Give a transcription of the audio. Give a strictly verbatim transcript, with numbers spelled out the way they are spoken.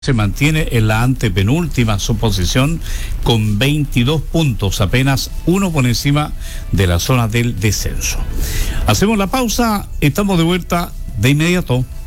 se mantiene en la antepenúltima posición con veintidós puntos, apenas uno por encima de la zona del descenso. Hacemos la pausa, estamos de vuelta de inmediato.